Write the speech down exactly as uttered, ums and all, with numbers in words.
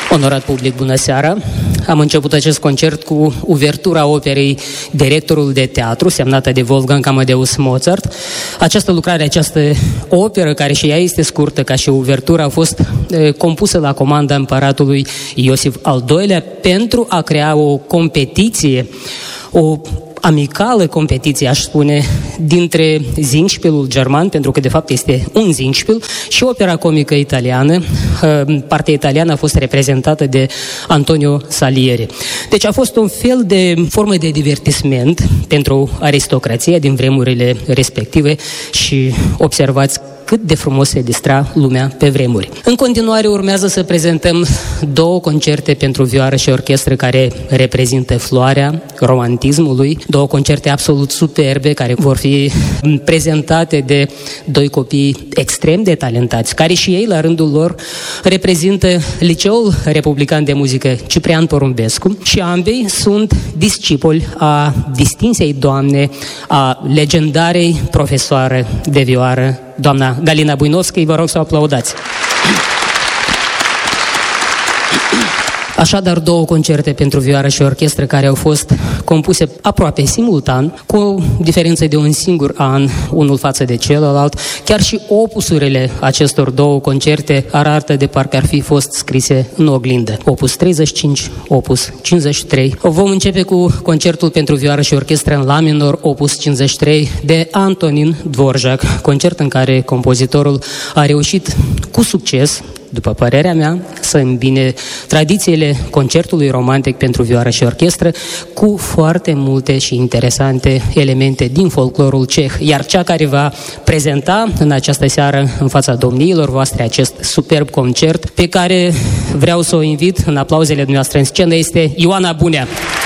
Onorat public, bună seara! Am început acest concert cu uvertura operei Directorul de teatru, semnată de Wolfgang Amadeus Mozart. Această lucrare, această operă, care și ea este scurtă ca și uvertura, a fost e, compusă la comanda împăratului Iosif al doilea pentru a crea o competiție, o amicală competiție, aș spune, dintre Singspielul german, pentru că de fapt este un Singspiel, și opera comică italiană. Partea italiană a fost reprezentată de Antonio Salieri. Deci a fost un fel de formă de divertisment pentru aristocrația din vremurile respective și observați cât de frumos se distra lumea pe vremuri. În continuare urmează să prezentăm două concerte pentru vioară și orchestră care reprezintă floarea romantismului, două concerte absolut superbe care vor fi prezentate de doi copii extrem de talentați, care și ei la rândul lor reprezintă Liceul Republican de Muzică Ciprian Porumbescu și ambei sunt discipoli a distinsei doamne, a legendarei profesoare de vioară, doamna Galina Buinovski. Vă rog să o aplaudați. Așadar, două concerte pentru vioară și orchestră care au fost compuse aproape simultan, cu o diferență de un singur an, unul față de celălalt. Chiar și opusurile acestor două concerte arată de parcă ar fi fost scrise în oglindă. Opus treizeci și cinci, opus cincizeci și trei. Vom începe cu concertul pentru vioară și orchestră în la minor, opus cincizeci și trei, de Antonin Dvorak, concert în care compozitorul a reușit cu succes, după părerea mea, să îmbine tradițiile concertului romantic pentru vioară și orchestră cu foarte multe și interesante elemente din folclorul ceh. Iar cea care va prezenta în această seară în fața domniilor voastre acest superb concert, pe care vreau să o invit în aplauzele dumneavoastră în scenă, este Ioana Bunea.